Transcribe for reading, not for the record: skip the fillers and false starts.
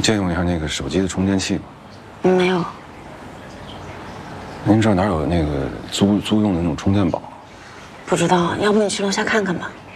能借用一下那个手机的充电器吗？ 没有。 您这儿哪有那个租用的那种充电宝？ 不知道，要不你去楼下看看吧。